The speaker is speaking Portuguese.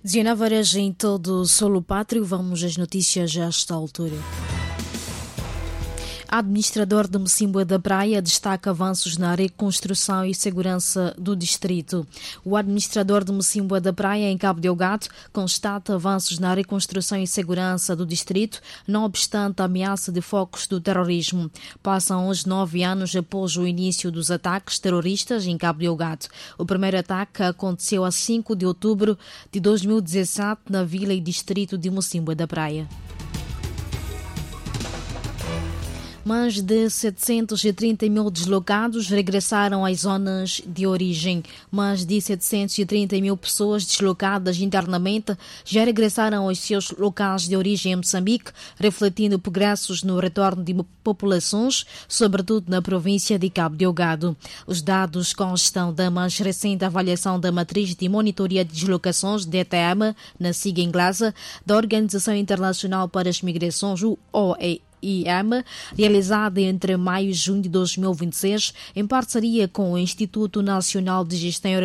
19 horas em todo o solo pátrio. Vamos às notícias a esta altura. Administrador de Mocimboa da Praia destaca avanços na reconstrução e segurança do distrito. O administrador de Mocimboa da Praia, em Cabo Delgado, constata avanços na reconstrução e segurança do distrito, não obstante a ameaça de focos do terrorismo. Passam hoje 9 anos após o início dos ataques terroristas em Cabo Delgado. O primeiro ataque aconteceu a 5 de outubro de 2017 na vila e distrito de Mocimboa da Praia. Mais de 730 mil deslocados regressaram às zonas de origem. Mais de 730 mil pessoas deslocadas internamente já regressaram aos seus locais de origem em Moçambique, refletindo progressos no retorno de populações, sobretudo na província de Cabo Delgado. Os dados constam da mais recente avaliação da Matriz de Monitoria de Deslocações, DTM, na sigla inglesa, da Organização Internacional para as Migrações, OIM, realizada entre maio e junho de 2026, em parceria com o Instituto Nacional de Gestão